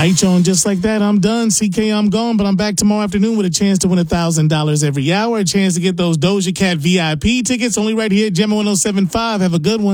Night on just like that. I'm done. CK, I'm gone, but I'm back tomorrow afternoon with a chance to win $1,000 every hour. A chance to get those Doja Cat VIP tickets only right here at Gemma 107.5. Have a good one.